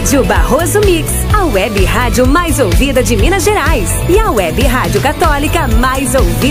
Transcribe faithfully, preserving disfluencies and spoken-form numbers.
Rádio Barroso Mix, a web rádio mais ouvida de Minas Gerais e a web rádio católica mais ouvida